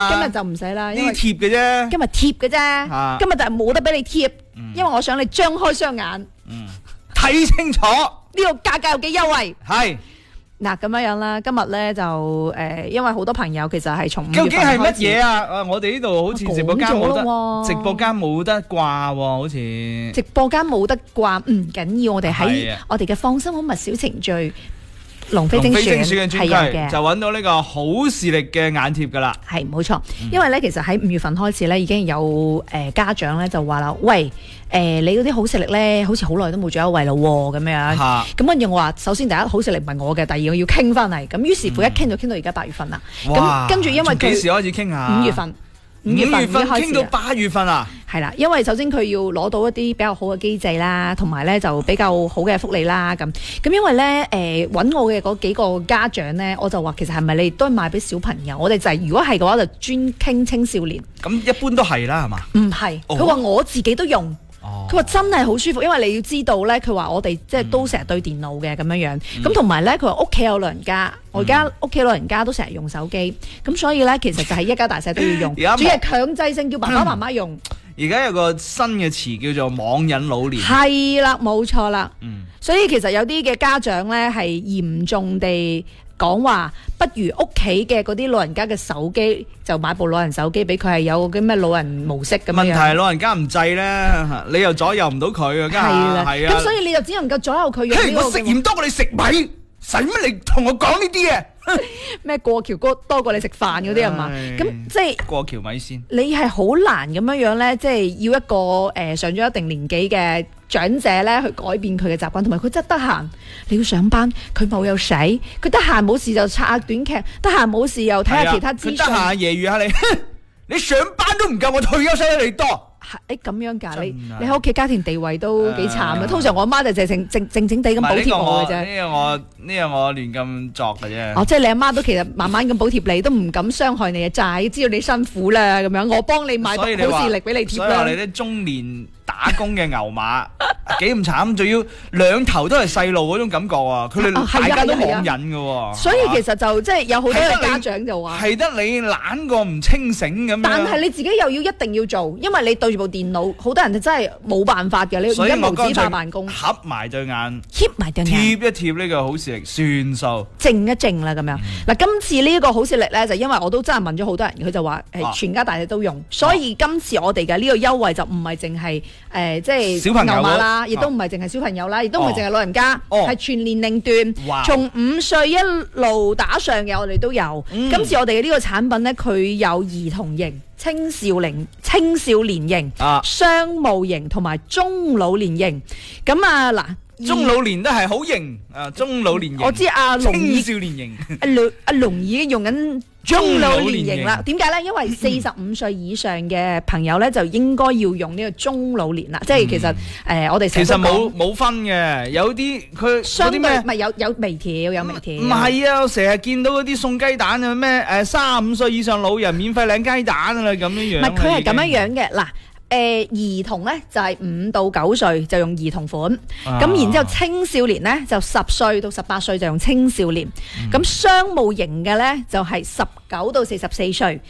今日就唔使啦， 呢啲貼嘅啫。 今日貼嘅啫，今日就係冇得俾你貼，因為我想你張開雙眼， 睇清楚呢個價格有幾優惠。 係嗱咁樣啦，今日咧就因為好多朋友其實係從5月份究竟係乜嘢啊？我哋呢度好似直播間冇得， 講咗咯喎直播間冇得掛喎，好似直播間冇得掛，唔緊要，我哋喺係啊我哋嘅放心好密小程序龍飛精龍飛精選選嘅專係有嘅區就揾到呢個好視力嘅眼貼㗎啦。 係冇錯，因為咧其實喺5月份開始咧已經有家長咧就話啦，喂你嗰啲好視力咧好似好耐都冇咗優惠咯喎，咁樣。咁跟住我話，首先第一好視力唔係我嘅，第二我要傾翻嚟。咁於是乎一傾就傾到而家8月份啦。咁跟住因為幾時開始傾啊？ 5月份。 5月份開傾到8月份啊？ 係啦，因為首先佢要攞到一啲比較好嘅機制啦，同埋咧就比較好嘅福利啦。咁因為咧揾我嘅嗰幾個家長咧，我就話其實係咪你都係賣俾小朋友？我哋就係如果係嘅話，就專傾青少年。 咁一般都係啦，係嘛？ 唔係，佢話我自己都用。佢話真係好舒服，因為你要知道咧，佢話我哋即係都成日對電腦嘅咁樣樣，咁同埋咧佢話屋企有老人家，我而家屋企老人家都成日用手機，咁所以咧其實就係一家大細都要用，主要係強制性叫爸爸媽媽用。 而家有個新嘅詞叫做網癮老年。 係啦，冇錯啦。所以其實有啲嘅家長咧係嚴重地講話，不如屋企嘅嗰啲老人家嘅手機就買部老人手機俾佢，係有啲咩老人模式咁樣。 問題係老人家唔制咧，你又左右唔到佢啊，係啦，係啊。咁所以你就只能夠左右佢用呢個。 我食鹽多過你食米，使乜你同我講呢啲嘢？ 咩過橋多過你食飯嗰啲係嘛？咁即係過橋米線。你係好難咁樣樣咧，即係要一個上咗一定年紀嘅長者咧去改變佢嘅習慣，同埋佢真係得閒，你要上班，佢冇有使，佢得閒冇事就刷下短劇，得閒冇事又睇下其他資訊。 佢得閒揶揄下你，你上班都唔夠我退休收得你多。 咁樣㗎，你喺屋企家庭地位都幾慘啊！通常我阿媽就靜靜地咁補貼我嘅啫。 呢個我亂咁作嘅啫。 哦，即係你阿媽都其實慢慢咁補貼你，都唔敢傷害你嘅債，知道你辛苦啦咁樣，我幫你買好視力俾你貼啦。 所以話你啲中年打工嘅牛馬幾咁慘，仲要兩頭都係細路嗰種感覺啊！佢哋大家都網癮嘅喎。 所以其實就即係有好多嘅家長就話係得你懶過唔清醒咁樣。 但係你自己又要一定要做，因為你對住部電腦，好多人就真係冇辦法嘅。你而家無紙化辦公， 合埋對眼， 貼一貼呢個好視力算數， 靜一靜啦咁樣。嗱，今次呢一個好視力咧，就因為我都真係問咗好多人，佢就話係全家大細都用，所以今次我哋嘅呢個優惠就唔係淨係即係小朋友啦，亦都唔係淨係小朋友啦，亦都唔係淨係老人家，係全年齡段，從5歲一路打上嘅我哋都有。今次我哋嘅呢個產品咧，佢有兒童型、青少年型、商務型同埋中老年型。咁啊嗱。 中老年都係好型啊！中老年型， 我知阿龍青少年型， 阿龍已經用緊中老年型啦。點解咧？因為45歲以上嘅朋友咧，就應該要用呢個中老年啦。即係其實我哋其實冇分嘅，有啲佢相對唔係有微調，有微調。 唔係啊！我成日見到嗰啲送雞蛋啊，咩35歲以上老人免費領雞蛋啊咁樣樣。 唔係佢係咁樣樣嘅嗱。兒童咧就係5到9歲就用兒童款，咁然之後青少年咧就10歲到18歲就用青少年，咁商務型嘅咧就係19到44歲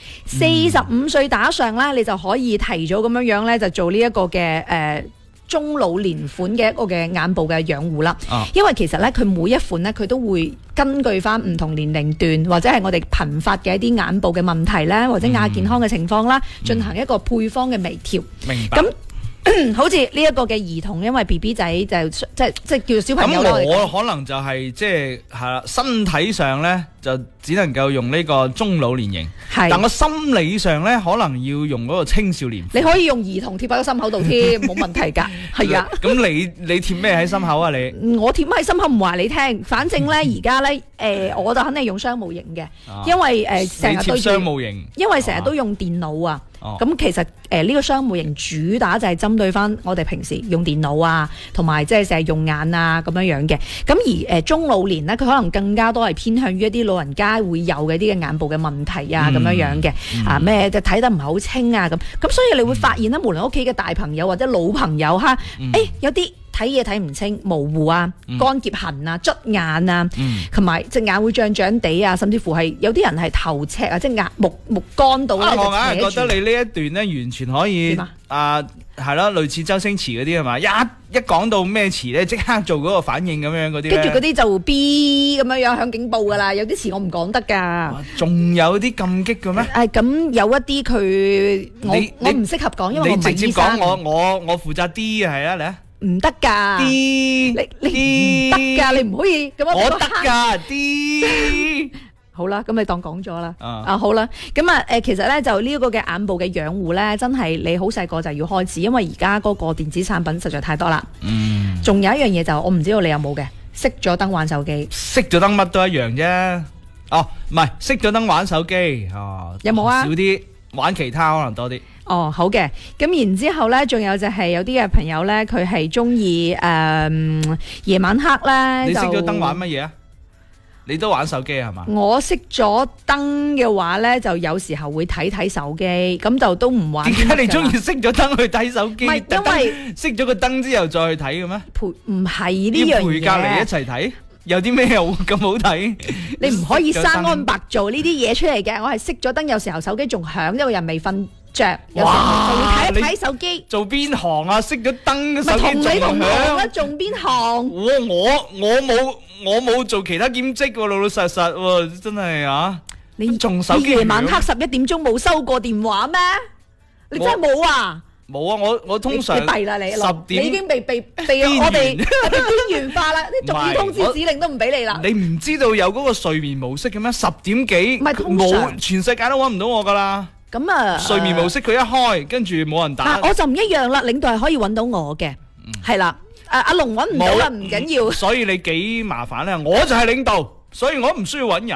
，45歲打上咧你就可以提早咁樣樣咧就做呢一個嘅中老年款嘅一個嘅眼部嘅養護啦，因為其實咧佢每一款咧佢都會根據翻唔同年齡段或者係我哋頻發嘅一啲眼部嘅問題咧，或者亞健康嘅情況啦，進行一個配方嘅微調。 明白。 咁好似呢一個嘅兒童，因為 BB 仔就即係叫做小朋友啦。 咁我可能就係即係啦，身體上咧就只能夠用呢個中老年型，但我心理上咧可能要用嗰個青少年。 你可以用兒童貼喺個心口度添，冇問題㗎。係啊。 咁你貼咩喺心口啊？你我貼喺心口唔話你聽，反正咧而家咧我就肯定用商務型嘅，因為成日都貼商務型， 因為成日都用電腦啊。咁其實呢個商務型主打就係針對翻我哋平時用電腦啊，同埋即係成日用眼啊咁樣樣嘅。咁而中老年咧，佢可能更加多係偏向於一啲老人家會有嘅啲嘅眼部嘅問題啊咁樣樣嘅，咩就睇得唔係好清啊咁。所以你會發現咧，無論屋企嘅大朋友或者老朋友有啲睇嘢睇唔清、模糊啊、乾澀痕啊、捽眼啊，同埋隻眼會脹脹地啊，甚至乎係有啲人係頭赤啊，即係眼目乾到咧就扯住。 我硬係覺得你呢一段咧完全可以係咯，類似周星馳嗰啲係嘛？一講到咩詞咧，即刻做嗰個反應咁樣嗰啲。跟住嗰啲就 B 咁樣響警報噶啦，有啲詞我唔講得㗎。 仲有啲咁激嘅咩？ 咁有一啲佢我唔適合講，因為我唔係醫生。你直接講我負責 D 係啊，嚟啊！ 唔得㗎 ，D 你唔得㗎，你唔可以咁樣。 我得㗎 D。 好啦，咁你當講咗啦。好啦，咁其實咧就呢一個嘅眼部嘅養護咧，真係你好細個就要開始，因為而家嗰個電子產品實在太多啦。仲有一樣嘢就我唔知道你有冇嘅，熄咗燈玩手機。 熄咗燈乜都一樣啫。哦，唔係熄咗燈玩手機。哦， 有冇啊？ 少啲玩其他可能多啲。 哦，好嘅。咁然之後咧，仲有就係有啲嘅朋友咧，佢係中意夜晚黑咧。 你熄咗燈玩乜嘢啊？你都玩手機係嘛？ 我熄咗燈嘅話咧，就有時候會睇睇手機，咁就都唔玩。 點解你中意熄咗燈去睇手機？ 唔係因為熄咗個燈之後再去睇嘅咩？ 唔係呢樣嘢。 要陪隔離一齊睇，有啲咩好咁好睇？ 你唔可以生安白做呢啲嘢出嚟嘅。我係熄咗燈，有時候手機仲響，因為人未瞓着，有時候就會睇一睇手機。做邊行啊？熄咗燈，手機仲響。 同你同行啊？仲邊行？ 我冇做其他兼職喎，老老實實喎，真係啊！ 你仲手機夜晚黑11點鐘冇收過電話咩？你真係冇啊？ 冇啊！我通常你弊啦你 10點你已經被我哋邊緣化啦，啲逐字通知指令都唔俾你啦。 你唔知道有嗰個睡眠模式嘅咩？10點幾冇， 全世界都揾唔到我噶啦。 咁啊， 睡眠模式佢一開，跟住冇人打。 我就唔一樣啦，領導係可以揾到我嘅，係啦。阿龍揾唔到啦，唔緊要。 所以你幾麻煩咧？我就係領導，所以我唔需要揾人。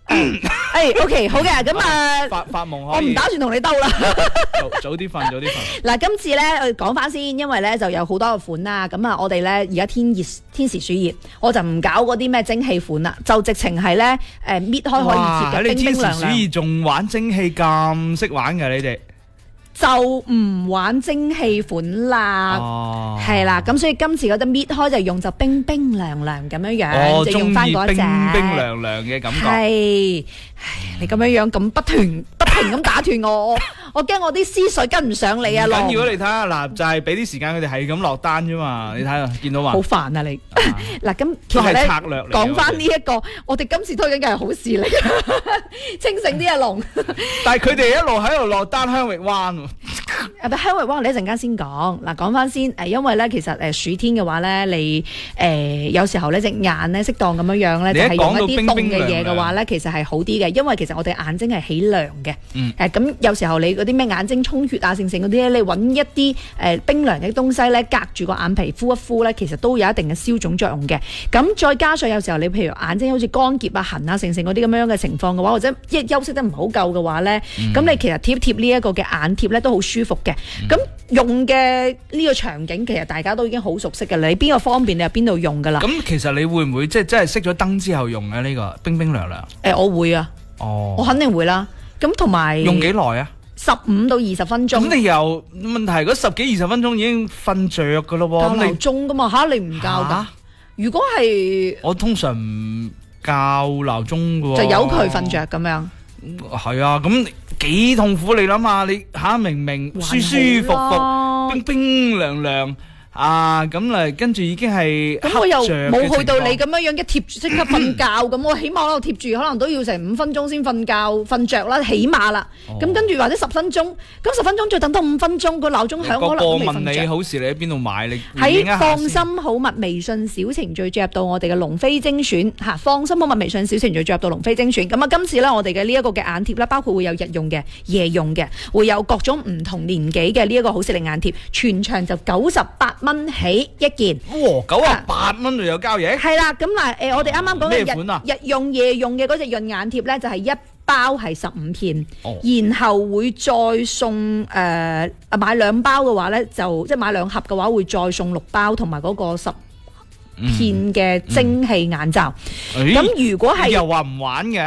OK， 好嘅，咁發夢可以。 我唔打算同你鬥啦。 早啲瞓，早啲瞓。 嗱，今次咧講翻先，因為咧就有好多個款啦。咁我哋咧而家天時暑熱，我就唔搞嗰啲咩蒸汽款啦，就直情係咧搣開可以貼嘅冰冰涼涼。 你天時暑熱仲玩蒸汽咁識玩嘅你哋？ 就唔玩蒸汽款啦，係啦，咁所以今次嗰啲搣開就用就冰冰涼涼咁樣樣，就用翻嗰隻冰冰涼涼嘅感覺。 係，你咁樣樣咁不停咁打斷我驚我啲思緒跟唔上你啊！ 唔緊要，你睇下嗱，就係俾啲時間佢哋係咁落單啫嘛。你睇下，見到嘛？ 好煩啊你！嗱咁其實咧講翻呢一個，我哋今次推緊嘅係好事嚟，清醒啲啊龍！ 但係佢哋一路喺度落單香域灣。 香域灣，你一陣間先講。嗱，講翻先，因為咧，其實暑天嘅話咧，你有時候咧隻眼咧適當咁樣樣咧，就係用一啲凍嘅嘢嘅話咧，其實係好啲嘅。因為其實我哋眼睛係起涼嘅。咁有時候你嗰啲咩眼睛充血啊、剩嗰啲咧，你揾一啲冰涼嘅東西咧，隔住個眼皮敷一敷咧，其實都有一定嘅消腫作用嘅。咁再加上有時候你譬如眼睛好似乾澀啊、痕啊、剩嗰啲咁樣嘅情況嘅話，或者休息得唔好夠嘅話咧，咁你其實貼呢一個嘅眼貼咧都好舒服嘅。咁用嘅呢個場景其實大家都已經好熟悉嘅，你邊個方便你就邊度用噶啦。 咁其實你會唔會即係真係熄咗燈之後用嘅呢個冰冰涼涼？ 我會啊，我肯定會啦。咁同埋用幾耐啊 ？15到20分鐘。咁你又問題嗰10幾20分鐘已經瞓着噶咯喎？ 校鬧鐘噶嘛？你唔校噶？如果係我通常唔校鬧鐘噶喎， 就由佢瞓着咁樣。 係啊，咁幾痛苦你諗下，你明明舒舒服服、冰冰涼涼啊，咁嚟跟住已經係咁，我又冇去到你咁樣樣一貼住即刻瞓覺咁，我起碼喺度貼住，可能都要成5分鐘先瞓覺瞓着啦，起碼啦。咁跟住或者10分鐘，咁10分鐘再等多5分鐘，個鬧鐘響，可能都未瞓着。 問你好事，你喺邊度買？你喺放心好物微信小程序進入到我哋嘅龍飛精選嚇，放心好物微信小程序進入到龍飛精選。咁啊，今次咧我哋嘅呢一個嘅眼貼咧，包括會有日用嘅、夜用嘅，會有各種唔同年紀嘅呢一個好視力眼貼，全場就98蚊起一件。 哇，98蚊就有交易？ 係啦，咁嗱，我哋啱啱講嘅日用、夜用嘅嗰隻潤眼貼咧，就係一包係15片，然後會再送買2包嘅話咧，就即係買2盒嘅話，會再送6包同埋嗰個10片嘅蒸汽眼罩。咁如果係又話唔玩嘅？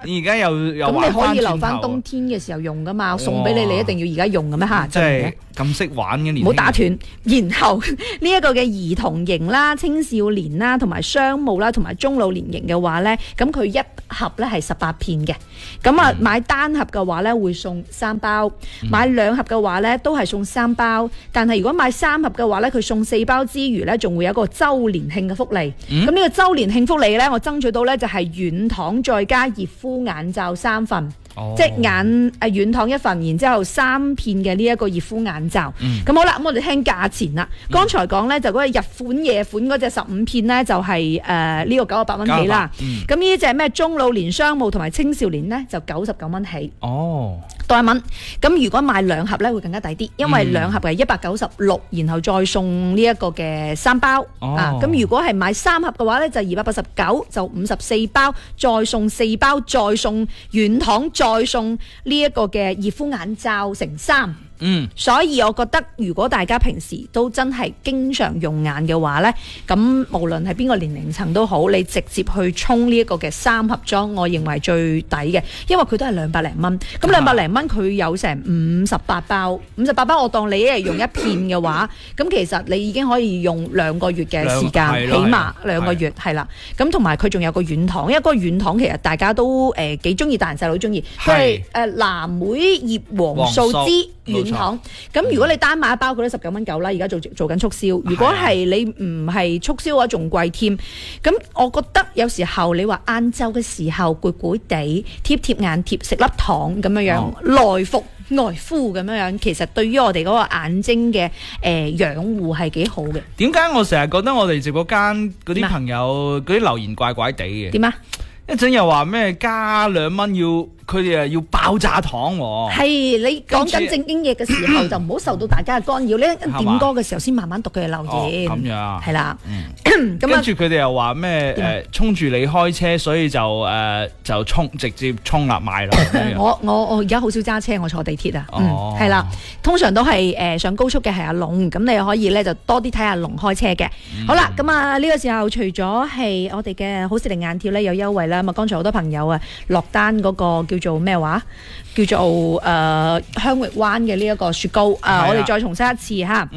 你而家又咁你可以留翻冬天嘅時候用噶嘛？我送俾你，你一定要而家用嘅咩嚇？ 即係咁識玩嘅年輕人， 唔好打斷。然後呢一個嘅兒童型啦、青少年啦、同埋商務啦、同埋中老年型嘅話咧，咁佢一盒咧係18片嘅。咁啊買單盒嘅話咧會送3包，買2盒嘅話咧都係送3包。但係如果買3盒嘅話咧，佢送4包之餘咧，仲會有一個週年慶嘅福利。咁呢個週年慶福利咧，我爭取到咧就係軟糖再加熱敷眼罩3份。即係軟糖1份，然之後3片嘅呢一個熱敷眼罩。咁好啦，咁我哋聽價錢啦。剛才講咧就嗰個日款夜款嗰隻15片咧就係呢個98蚊起啦。咁呢隻咩中老年商務同埋青少年咧就99蚊起。多1蚊。咁如果買2盒咧會更加抵啲，因為2盒係196，然後再送呢一個嘅3包。咁如果係買3盒嘅話咧就289，就54包，再送4包，再送軟糖，再送呢一個嘅熱敷眼罩乘3。所以我覺得如果大家平時都真係經常用眼嘅話呢，咁無論係邊個年齡層都好，你直接去沖呢一個嘅3盒裝，我認為最抵嘅，因為佢都係200零蚊。咁200零蚊佢有成58包，58包我當你一日用1片嘅話，咁其實你已經可以用2個月嘅時間，起碼2個月係啦。咁同埋佢仲有個軟糖，因為嗰個軟糖其實大家都幾中意，大人細路中意，佢係藍莓葉黃素之軟糖。咁如果你單買1包，佢都19蚊9啦。而家做緊促銷。如果係你唔係促銷嘅話，仲貴添。咁我覺得有時候你話晏晝嘅時候攰攰地貼眼貼食粒糖咁樣樣，內服外敷咁樣樣，其實對於我哋嗰個眼睛嘅養護係幾好嘅。 點解我成日覺得我哋直播間嗰啲朋友嗰啲留言怪怪地嘅？點啊？一陣又話咩加2蚊要佢哋要爆炸糖喎。係你講緊正經嘢嘅時候就唔好受到大家嘅干擾。你點歌嘅時候先慢慢讀佢嘅留言。咁樣係啦。 跟住佢哋又話咩衝住你開車，所以就直接衝啦買啦。 我而家好少揸車，我坐地鐵啊。係啦，通常都係上高速嘅係阿龍，咁你可以咧就多啲睇阿龍開車嘅。好啦，咁啊呢個時候除咗係我哋嘅好視力眼貼咧有優惠啦，咁啊剛才好多朋友啊落單嗰個叫做咩話？叫做香域灣嘅呢一個雪糕啊！我哋再重申一次嚇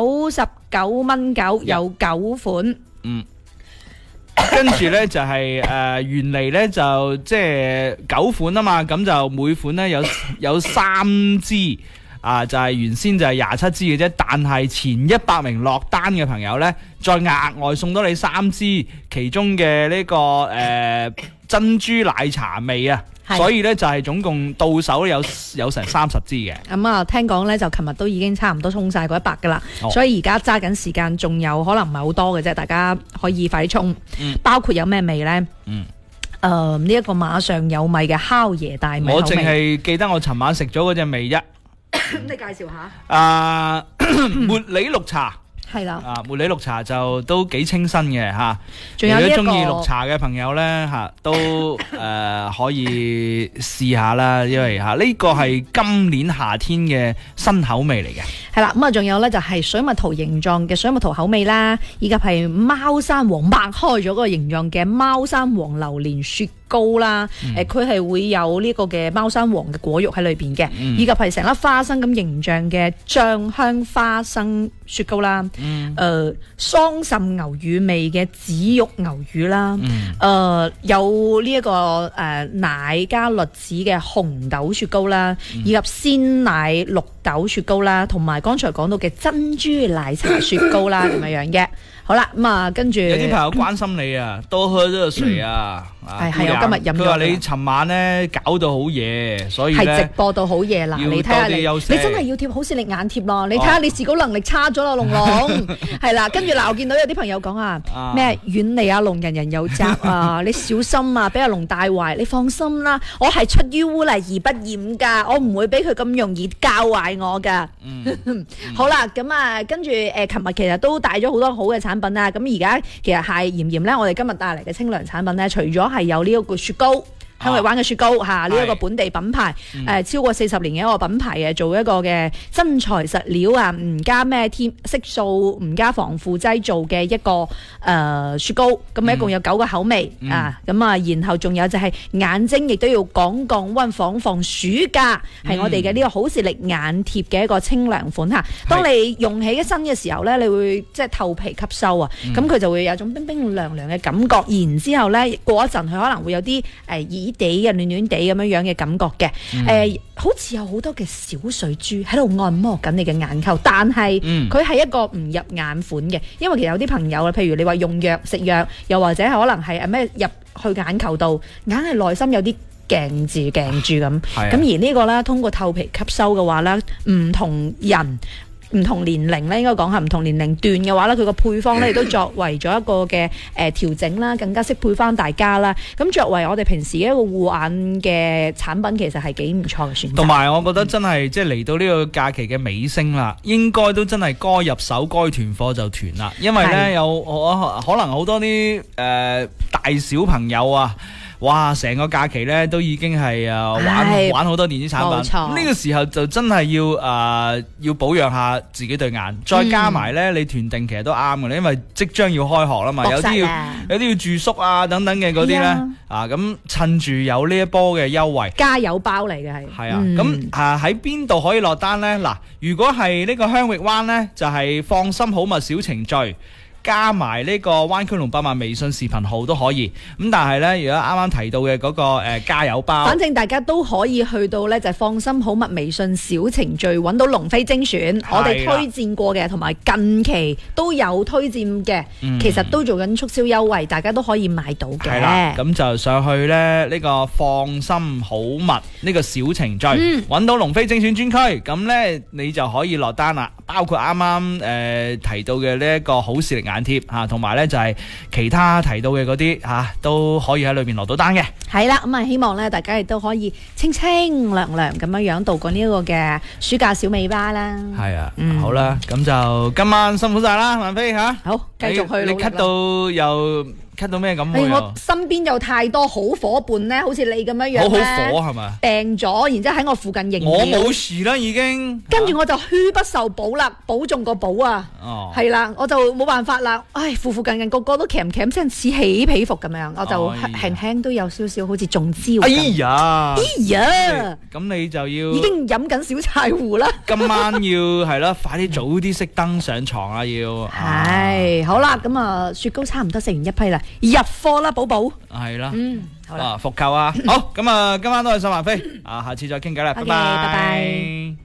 ，99蚊9有9款。 跟住咧就係原嚟咧就即係9款啊嘛，咁就每款咧有3支就係原先就係27支嘅啫，但係前100名落單嘅朋友咧，再額外送多你3支其中嘅呢個珍珠奶茶味啊！所以咧就係總共到手有成30支嘅。 咁啊，聽講咧就琴日都已經差唔多沖晒嗰100噶啦，所以而家揸緊時間，仲有可能唔係好多嘅啫，大家可以快啲沖。包括有咩味咧？呢一個馬上有米嘅烤椰大味。 我淨係記得我尋晚食咗嗰隻味啫。 你介紹下。 茉莉綠茶。係啦，茉莉綠茶就都幾清新嘅吓，如果中意綠茶嘅朋友咧都可以試下啦，因為呢個係今年夏天嘅新口味嚟嘅。 係啦，咁啊仲有咧就係水蜜桃形狀嘅水蜜桃口味啦，以及係貓山王擘開咗嗰個形狀嘅貓山王榴蓮雪糕啦，佢係會有呢個嘅貓山王嘅果肉喺裏邊嘅，以及係成粒花生咁形狀嘅醬香花生雪糕啦，桑葚牛乳味嘅紫玉牛乳啦，有呢一個奶加栗子嘅紅豆雪糕啦，以及鮮奶綠豆雪糕啦，同埋剛才講到嘅珍珠奶茶雪糕啦咁樣嘅。好啦，咁啊跟住有啲朋友關心你啊，多喝熱水啊。 係我今日飲咗。 佢話你尋晚咧搞到好夜，所以咧係直播到好夜啦。你睇下你真係要貼好視力眼貼咯。你睇下你視稿能力差咗啦，龍龍。係啦，跟住嗱，我見到有啲朋友講啊，咩遠離阿龍，人人有責啊，你小心啊，俾阿龍帶壞。你放心啦，我係出於污泥而不染噶，我唔會俾佢咁容易教壞我噶。好啦，咁啊，跟住琴日其實都帶咗好多好嘅產品啦。咁而家其實係炎炎咧，我哋今日帶嚟嘅清涼產品咧，除咗係有呢一個雪糕， 香域灣嘅雪糕嚇，呢一個本地品牌，超過40年嘅一個品牌嘅，做一個嘅真材實料啊，唔加咩色素，唔加防腐劑做嘅一個雪糕，咁一共有9個口味啊，咁啊，然後仲有就係眼睛亦都要講降溫防暑假，係我哋嘅呢個好視力眼貼嘅一個清涼款嚇。當你用起身嘅時候咧，你會即係透皮吸收啊，咁佢就會有種冰冰涼涼嘅感覺，然之後咧過一陣佢可能會有啲熱地嘅暖暖地咁樣嘅感覺嘅，好似有好多嘅小水珠喺度按摩緊你嘅眼球，但係佢係一個唔入眼款嘅，因為其實有啲朋友譬如你話用藥食藥，又或者係可能係咩入去眼球度，硬係內心有啲鏡住咁，咁而呢個咧通過透皮吸收嘅話咧，唔同人。唔同年齡咧，應該講下唔同年齡段嘅話咧，佢個配方咧亦都作為咗一個嘅調整啦，更加適配翻大家啦。咁作為我哋平時一個護眼嘅產品，其實係幾唔錯嘅選擇。同埋我覺得真係即係嚟到呢個假期嘅尾聲啦，應該都真係該入手該團貨就團啦，因為咧有可能好多啲大小朋友啊。哇！成個假期咧都已經係玩好多電子產品，呢個時候就真係要保養下自己對眼，再加埋咧你團定其實都啱嘅，因為即將要開學啦嘛，有啲要住宿啊等等嘅嗰啲咧咁趁住有呢一波嘅優惠， 加油包嚟嘅係啊，咁喺邊度可以落單咧？嗱，如果係呢個香域灣咧，就係放心好物小程序。加埋呢個灣區龍百萬微信視頻號都可以，咁但係呢，如果啱啱提到嘅嗰個加油包， 反正大家都可以去到呢，就係放心好物微信小程序揾到龍飛精選，我哋推薦過嘅，同埋近期都有推薦嘅，其實都做緊促銷優惠，大家都可以買到嘅。係啦， 咁就上去呢個放心好物呢個小程序，揾到龍飛精選專區，咁呢，你就可以落單啦，包括啱啱提到嘅呢一個好視力眼貼嚇，同埋咧就係其他提到嘅嗰啲嚇，都可以喺裏邊落到單嘅。係啦，咁啊希望咧大家亦都可以清清涼涼咁樣樣度過呢一個嘅暑假小尾巴啦。係啊，好啦，咁就今晚辛苦晒啦，萬飛嚇。好，繼續去。你咳到又咳到咩咁？我身邊有太多好伙伴咧，好似你咁樣樣咧，好火係咪？病咗，然之後喺我附近營養。我冇事啦，已經。跟住我就虛不受補啦，保重個保啊。哦。係啦，我就冇辦法啦。唉，附近個個都鉗聲此起彼伏咁樣，我就輕輕都有少少好似中招。哎呀！咁你就要已經飲緊小柴胡啦。今晚要係啦，快啲早啲熄燈上床啊！要係好啦，咁啊雪糕差唔多食完一批啦。入貨啦，寶寶。係啦，好啦，復購啊，好，咁啊，今晚都係上環飛，下次再傾偈啦，拜拜，拜拜。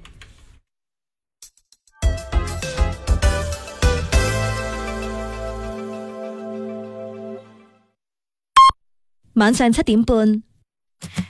晚上7點半。